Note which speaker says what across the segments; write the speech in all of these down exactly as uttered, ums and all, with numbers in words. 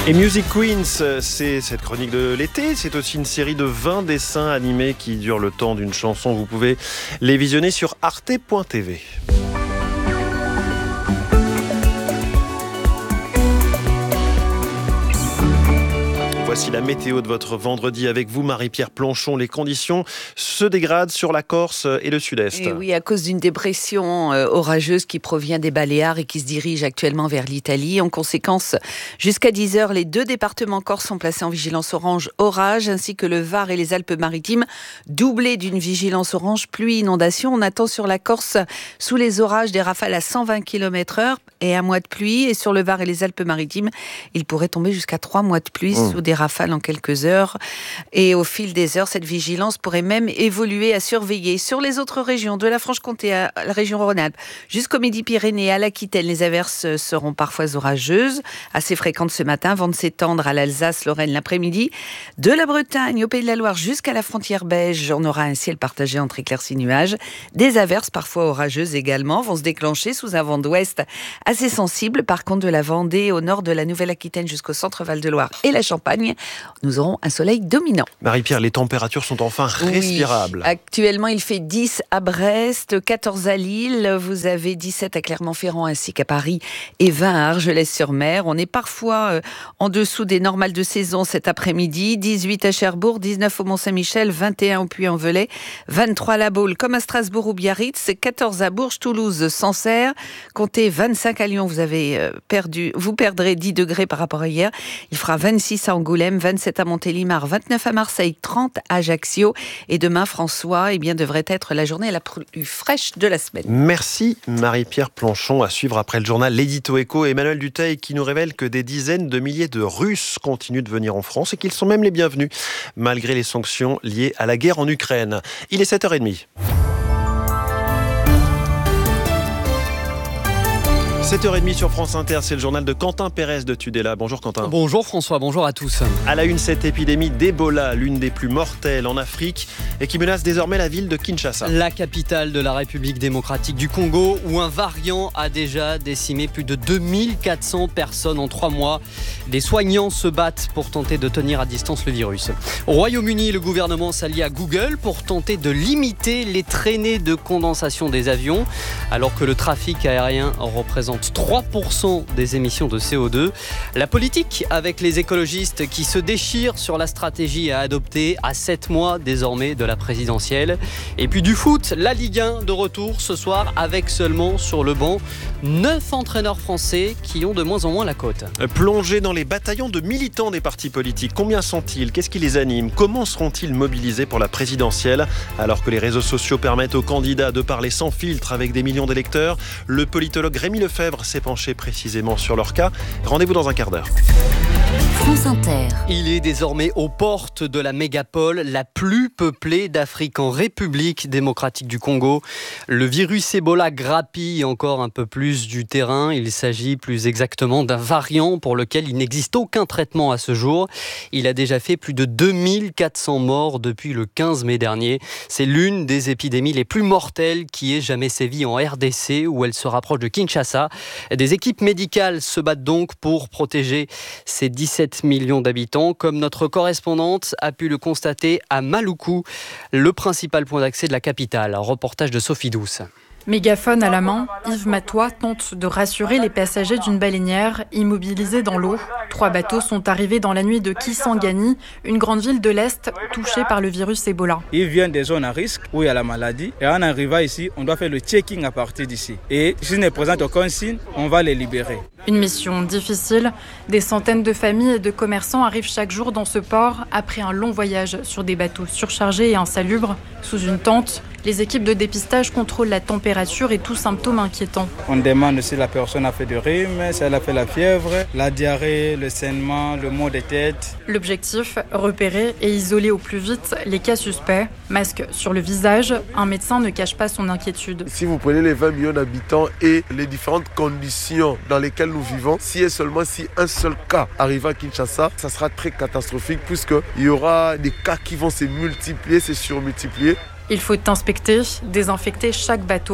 Speaker 1: Et Music Queens, c'est cette chronique de l'été, c'est aussi une série de vingt dessins animés qui durent le temps d'une chanson. Vous pouvez les visionner sur arte point t v. Voici la météo de votre vendredi avec vous, Marie-Pierre Planchon. Les conditions se dégradent sur la Corse et le sud-est.
Speaker 2: Et oui, à cause d'une dépression euh, orageuse qui provient des Baléares et qui se dirige actuellement vers l'Italie. En conséquence, jusqu'à dix heures, les deux départements corses sont placés en vigilance orange orage, ainsi que le Var et les Alpes-Maritimes, doublés d'une vigilance orange pluie-inondation. On attend sur la Corse, sous les orages, des rafales à cent vingt kilomètres heure et un mois de pluie. Et sur le Var et les Alpes-Maritimes, il pourrait tomber jusqu'à trois mois de pluie mmh. sous des rafales en quelques heures. Et au fil des heures, cette vigilance pourrait même évoluer à surveiller. Sur les autres régions, de la Franche-Comté à la région Rhône-Alpes, jusqu'au Midi-Pyrénées, à l'Aquitaine, les averses seront parfois orageuses, assez fréquentes ce matin, vont s'étendre à l'Alsace, Lorraine l'après-midi. De la Bretagne au Pays de la Loire jusqu'à la frontière belge, on aura un ciel partagé entre éclaircies et nuages. Des averses parfois orageuses également vont se déclencher sous un vent d'ouest assez sensible. Par contre, de la Vendée au nord de la Nouvelle-Aquitaine jusqu'au centre Val-de-Loire et la Champagne, nous aurons un soleil dominant.
Speaker 1: Marie-Pierre, les températures sont enfin respirables.
Speaker 2: Oui, actuellement, il fait dix à Brest, quatorze à Lille, vous avez dix-sept à Clermont-Ferrand ainsi qu'à Paris et vingt à Argelès-sur-Mer. On est parfois euh, en dessous des normales de saison cet après-midi. dix-huit à Cherbourg, dix-neuf au Mont-Saint-Michel, vingt et un au Puy-en-Velay, vingt-trois à La Baule comme à Strasbourg ou Biarritz, quatorze à Bourges, Toulouse, Sancerre. Comptez vingt-cinq à Lyon, vous avez euh, perdu, vous perdrez dix degrés par rapport à hier. Il fera vingt-six à Angoulême, vingt-sept à Montélimar, vingt-neuf à Marseille, trente à Ajaccio. Et demain, François, eh bien, devrait être la journée la plus fraîche de la semaine.
Speaker 1: Merci Marie-Pierre Planchon. À suivre après le journal L'Édito Éco, Emmanuel Dutheil qui nous révèle que des dizaines de milliers de Russes continuent de venir en France et qu'ils sont même les bienvenus, malgré les sanctions liées à la guerre en Ukraine. Il est sept heures trente. sept heures trente sur France Inter, c'est le journal de Quentin Pérez de Tudela. Bonjour Quentin.
Speaker 3: Bonjour François, bonjour à tous.
Speaker 1: À la une, cette épidémie d'Ebola, l'une des plus mortelles en Afrique et qui menace désormais la ville de Kinshasa.
Speaker 3: La capitale de la République démocratique du Congo, où un variant a déjà décimé plus de deux mille quatre cents personnes en trois mois. Des soignants se battent pour tenter de tenir à distance le virus. Au Royaume-Uni, le gouvernement s'allie à Google pour tenter de limiter les traînées de condensation des avions, alors que le trafic aérien représente trois pour cent des émissions de C O deux. La politique avec les écologistes qui se déchirent sur la stratégie à adopter à sept mois désormais de la présidentielle. Et puis du foot, la Ligue un de retour ce soir avec seulement sur le banc neuf entraîneurs français qui ont de moins en moins la cote.
Speaker 1: Plongés dans les bataillons de militants des partis politiques, combien sont-ils ? Qu'est-ce qui les anime ? Comment seront-ils mobilisés pour la présidentielle ? Alors que les réseaux sociaux permettent aux candidats de parler sans filtre avec des millions d'électeurs, le politologue Rémi Lefebvre s'est penché précisément sur leur cas. Rendez-vous dans un quart d'heure.
Speaker 4: France Inter.
Speaker 3: Il est désormais aux portes de la mégapole la plus peuplée d'Afrique, en République démocratique du Congo. Le virus Ebola grappille encore un peu plus du terrain. Il s'agit plus exactement d'un variant pour lequel il n'existe aucun traitement à ce jour. Il a déjà fait plus de deux mille quatre cents morts depuis le quinze mai dernier. C'est l'une des épidémies les plus mortelles qui ait jamais sévi en R D C, où elle se rapproche de Kinshasa. Des équipes médicales se battent donc pour protéger ces dix-sept millions d'habitants, comme notre correspondante a pu le constater à Maluku, le principal point d'accès de la capitale. Un reportage de Sophie Douce.
Speaker 5: Mégaphone à la main, Yves Matois tente de rassurer les passagers d'une baleinière immobilisée dans l'eau. Trois bateaux sont arrivés dans la nuit de Kisangani, une grande ville de l'Est touchée par le virus Ebola.
Speaker 6: Ils viennent des zones à risque où il y a la maladie. Et en arrivant ici, on doit faire le checking à partir d'ici. Et s'ils ne présentent aucun signe, on va les libérer.
Speaker 5: Une mission difficile. Des centaines de familles et de commerçants arrivent chaque jour dans ce port après un long voyage sur des bateaux surchargés et insalubres. Sous une tente, les équipes de dépistage contrôlent la température et tout symptôme inquiétant.
Speaker 6: On demande si la personne a fait du rhume, si elle a fait la fièvre, la diarrhée, le saignement, le maux de tête.
Speaker 5: L'objectif, repérer et isoler au plus vite les cas suspects. Masque sur le visage, un médecin ne cache pas son inquiétude.
Speaker 7: Si vous prenez les vingt millions d'habitants et les différentes conditions dans lesquelles nous vivons, si et seulement si un seul cas arrive à Kinshasa, ça sera très catastrophique puisqu'il y aura des cas qui vont se multiplier, se surmultiplier.
Speaker 5: Il faut inspecter, désinfecter chaque bateau.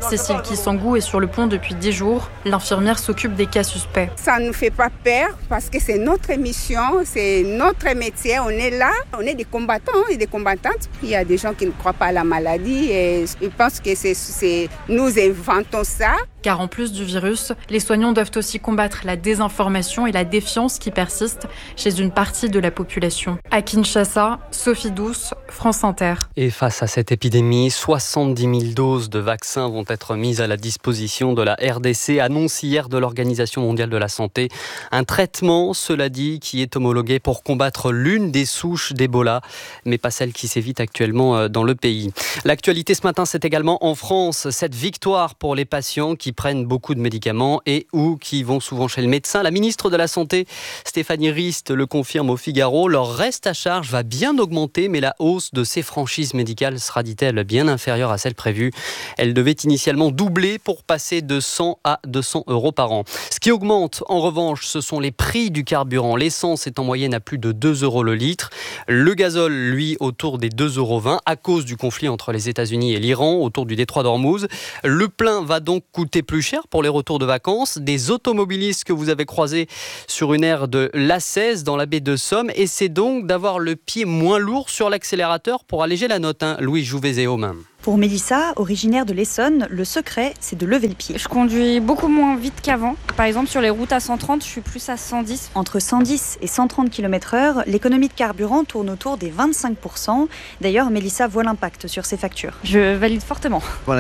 Speaker 5: Cécile Kissangou est sur le pont depuis dix jours. L'infirmière s'occupe des cas suspects.
Speaker 8: Ça ne nous fait pas peur parce que c'est notre mission, c'est notre métier. On est là, on est des combattants et des combattantes. Il y a des gens qui ne croient pas à la maladie et ils pensent que c'est, c'est nous inventons ça.
Speaker 5: Car en plus du virus, les soignants doivent aussi combattre la désinformation et la défiance qui persistent chez une partie de la population. À Kinshasa, Sophie Douce, France Inter.
Speaker 3: Et face à cette épidémie, soixante-dix mille doses de vaccins vont être mises à la disposition de la R D C, annonce hier de l'Organisation mondiale de la santé. Un traitement, cela dit, qui est homologué pour combattre l'une des souches d'Ebola, mais pas celle qui sévit actuellement dans le pays. L'actualité ce matin, c'est également en France, cette victoire pour les patients qui prennent beaucoup de médicaments et ou qui vont souvent chez le médecin. La ministre de la Santé, Stéphanie Rist, le confirme au Figaro. Leur reste à charge va bien augmenter, mais la hausse de ces franchises médicales sera, dit-elle, bien inférieure à celle prévue. Elle devait initialement doubler pour passer de cent à deux cents euros par an. Ce qui augmente, en revanche, ce sont les prix du carburant. L'essence est en moyenne à plus de deux euros le litre. Le gazole, lui, autour des deux euros vingt à cause du conflit entre les États-Unis et l'Iran, autour du détroit d'Ormuz. Le plein va donc coûter plus cher pour les retours de vacances. Des automobilistes que vous avez croisés sur une aire de l'A seize dans la baie de Somme essaient donc d'avoir le pied moins lourd sur l'accélérateur pour alléger la note. Hein. Louis Jouvézéaume.
Speaker 9: Pour Mélissa, originaire de l'Essonne, le secret, c'est de lever le pied.
Speaker 10: Je conduis beaucoup moins vite qu'avant. Par exemple, sur les routes à cent trente, je suis plus à cent dix.
Speaker 9: Entre cent dix et cent trente kilomètres heure, l'économie de carburant tourne autour des vingt-cinq pour cent. D'ailleurs, Mélissa voit l'impact sur ses factures.
Speaker 10: Je valide fortement.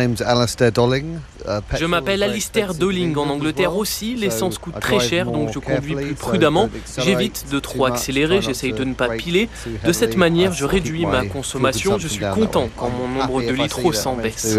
Speaker 11: Je m'appelle Alistair Dolling. En Angleterre aussi, l'essence coûte très cher, donc je conduis plus prudemment. J'évite de trop accélérer, j'essaye de ne pas piler. De cette manière, je réduis ma consommation. Je suis content quand mon nombre de litres s'en baisse.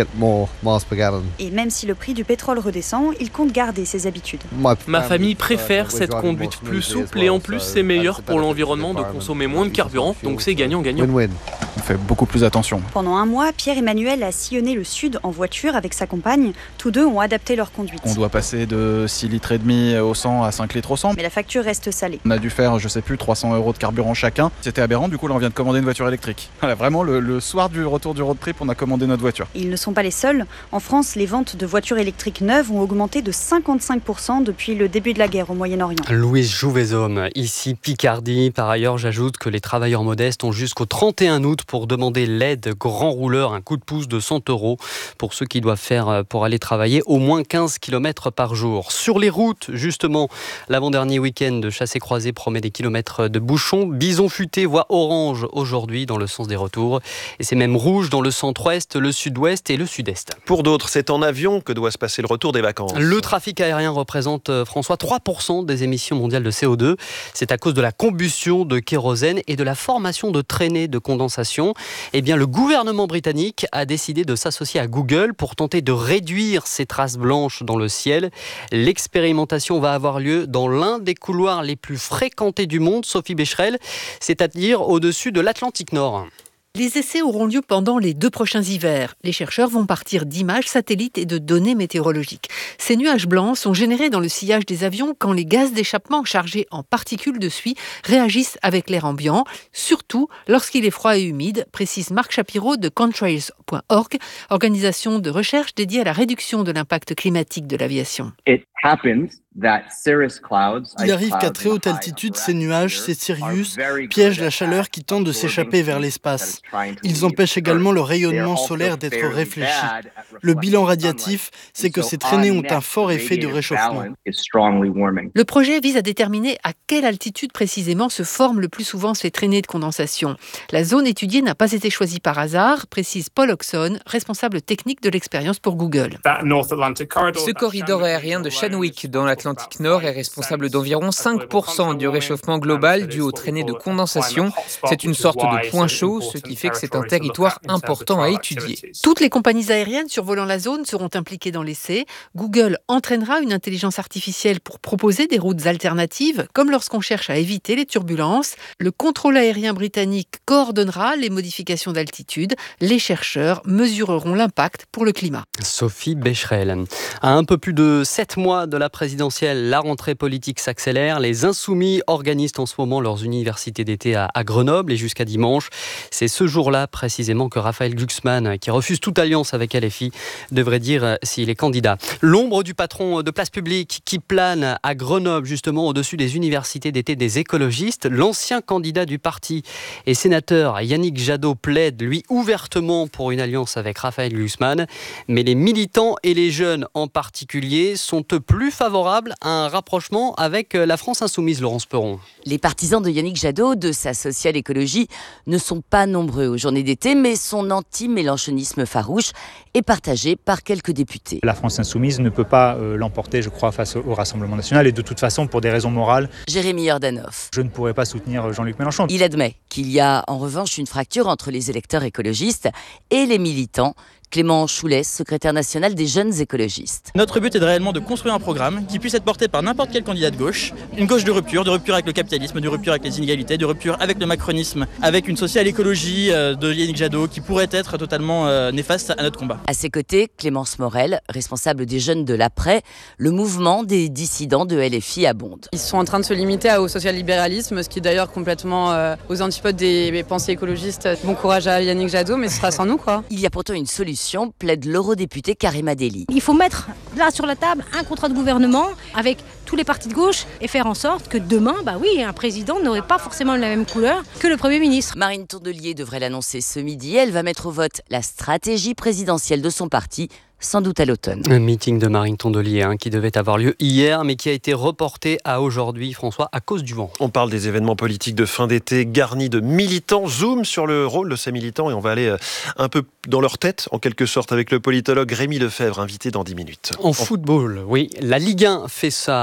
Speaker 9: Et même si le prix du pétrole redescend, il compte garder ses habitudes.
Speaker 11: Ma famille préfère cette conduite plus souple et en plus c'est meilleur pour l'environnement de consommer moins de carburant, donc c'est gagnant-gagnant.
Speaker 12: On fait beaucoup plus attention.
Speaker 9: Pendant un mois, Pierre-Emmanuel a sillonné le sud en voiture avec sa compagne. Tous deux ont adapté leur conduite.
Speaker 12: On doit passer de six litres et demi au cent à cinq litres au cent.
Speaker 9: Mais la facture reste salée.
Speaker 12: On a dû faire, je sais plus, trois cents euros de carburant chacun. C'était aberrant, du coup là on vient de commander une voiture électrique. Voilà, vraiment le, le soir du retour du road trip, on a commandé notre voiture.
Speaker 9: Et ils ne sont pas les seuls. En France, les ventes de voitures électriques neuves ont augmenté de cinquante-cinq pour cent depuis le début de la guerre au Moyen-Orient.
Speaker 3: Louis Jouvézaume, ici Picardie. Par ailleurs, j'ajoute que les travailleurs modestes ont jusqu'au trente et un août pour demander l'aide grand rouleur, un coup de pouce de cent euros pour ceux qui doivent faire pour aller travailler au moins quinze kilomètres par jour. Sur les routes, justement, l'avant-dernier week-end de chassé-croisé promet des kilomètres de bouchons. Bison futé voit orange aujourd'hui dans le sens des retours. Et c'est même rouge dans le centre-ouest, le sud-ouest et le sud-est.
Speaker 1: Pour d'autres, c'est en avion que doit se passer le retour des vacances.
Speaker 3: Le trafic aérien représente, François, trois pour cent des émissions mondiales de C O deux. C'est à cause de la combustion de kérosène et de la formation de traînées de condensation. Eh bien, le gouvernement britannique a décidé de s'associer à Google pour tenter de réduire ces traces blanches dans le ciel. L'expérimentation va avoir lieu dans l'un des couloirs les plus fréquentés du monde, Sophie Becherel, c'est-à-dire au-dessus de l'Atlantique Nord.
Speaker 13: Les essais auront lieu pendant les deux prochains hivers. Les chercheurs vont partir d'images satellites et de données météorologiques. Ces nuages blancs sont générés dans le sillage des avions quand les gaz d'échappement chargés en particules de suie réagissent avec l'air ambiant, surtout lorsqu'il est froid et humide, précise Marc Shapiro de Contrails point org, organisation de recherche dédiée à la réduction de l'impact climatique de l'aviation.
Speaker 14: Il arrive qu'à très haute altitude, ces nuages, ces Sirius, piègent la chaleur qui tente de s'échapper vers l'espace. Ils empêchent également le rayonnement solaire d'être réfléchi. Le bilan radiatif, c'est que ces traînées ont un fort effet de réchauffement.
Speaker 13: Le projet vise à déterminer à quelle altitude précisément se forment le plus souvent ces traînées de condensation. La zone étudiée n'a pas été choisie par hasard, précise Paul Oxon, responsable technique de l'expérience pour Google.
Speaker 15: Ce corridor aérien de Shenwick dans l'Atlantique Nord est responsable d'environ cinq pour cent du réchauffement global dû aux traînées de condensation. C'est une sorte de point chaud, ce qui fait que c'est un territoire important à étudier.
Speaker 13: Toutes les compagnies aériennes survolant la zone seront impliquées dans l'essai. Google entraînera une intelligence artificielle pour proposer des routes alternatives, comme lorsqu'on cherche à éviter les turbulences. Le contrôle aérien britannique coordonnera les modifications d'altitude. Les chercheurs mesureront l'impact pour le climat.
Speaker 3: Sophie Becherel. À un peu plus de sept mois mois de la présidentielle, la rentrée politique s'accélère. Les Insoumis organisent en ce moment leurs universités d'été à, à Grenoble et jusqu'à dimanche. C'est ce jour-là précisément que Raphaël Glucksmann, qui refuse toute alliance avec L F I, devrait dire s'il est candidat. L'ombre du patron de Place Publique qui plane à Grenoble, justement au-dessus des universités d'été des écologistes. L'ancien candidat du parti et sénateur Yannick Jadot plaide, lui, ouvertement pour une alliance avec Raphaël Glucksmann. Mais les militants et les jeunes en particulier sont eux plus favorables à un rapprochement avec la France insoumise, Laurence Perron.
Speaker 16: Les partisans de Yannick Jadot, de sa social-écologie, ne sont pas nombreux aux journées d'été, mais son anti-mélenchonisme farouche est partagé par quelques députés.
Speaker 17: La France insoumise ne peut pas euh, l'emporter, je crois, face au, au Rassemblement national et de toute façon, pour des raisons morales,
Speaker 16: Jérémy Jordanov.
Speaker 17: Je ne pourrais pas soutenir Jean-Luc Mélenchon.
Speaker 16: Il admet qu'il y a en revanche une fracture entre les électeurs écologistes et les militants. Clément Choulès, secrétaire national des jeunes écologistes.
Speaker 18: Notre but est de réellement de construire un programme qui puisse être porté par n'importe quel candidat de gauche. Une gauche de rupture, de rupture avec le capitalisme, de rupture avec les inégalités, de rupture avec le macronisme, avec une sociale écologie de Yannick Jadot qui pourrait être totalement euh, néfaste à notre combat.
Speaker 16: À ses côtés, Clémence Morel, responsable des jeunes de l'après, le mouvement des dissidents de L F I abonde.
Speaker 19: Ils sont en train de se limiter au social-libéralisme, ce qui est d'ailleurs complètement euh, aux antipodes des pensées écologistes. Bon courage à Yannick Jadot, mais ce sera sans nous, quoi.
Speaker 16: Il y a pourtant une solution, plaide l'eurodéputée Karima Delli.
Speaker 20: Il faut mettre là sur la table un contrat de gouvernement avec tous les partis de gauche et faire en sorte que demain, bah oui, un président n'aurait pas forcément la même couleur que le Premier ministre.
Speaker 16: Marine Tondelier devrait l'annoncer ce midi. Elle va mettre au vote la stratégie présidentielle de son parti, sans doute à l'automne.
Speaker 3: Un meeting de Marine Tondelier hein, qui devait avoir lieu hier, mais qui a été reporté à aujourd'hui, François, à cause du vent.
Speaker 1: On parle des événements politiques de fin d'été garnis de militants. Zoom sur le rôle de ces militants et on va aller un peu dans leur tête, en quelque sorte, avec le politologue Rémi Lefebvre, invité dans dix minutes.
Speaker 3: En football, oui. La Ligue un fait ça.